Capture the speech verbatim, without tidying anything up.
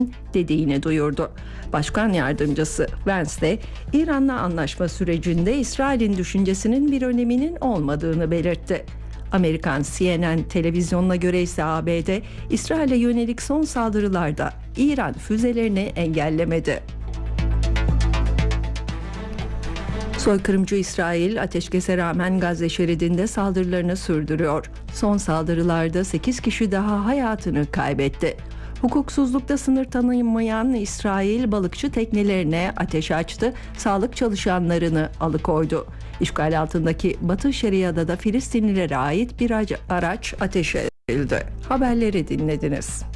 dediğini duyurdu. Başkan yardımcısı Vance de İran'la anlaşma sürecinde İsrail'in düşüncesinin bir öneminin olmadığını belirtti. Amerikan C N N televizyonuna göre ise A B D, İsrail'e yönelik son saldırılarda İran füzelerini engellemedi. Soykırımcı İsrail, ateşkese rağmen Gazze şeridinde saldırılarını sürdürüyor. Son saldırılarda sekiz kişi daha hayatını kaybetti. Hukuksuzlukta sınır tanımayan İsrail, balıkçı teknelerine ateş açtı, sağlık çalışanlarını alıkoydu. İşgal altındaki Batı Şeria'da da Filistinlilere ait bir araç ateşe edildi. Haberleri dinlediniz.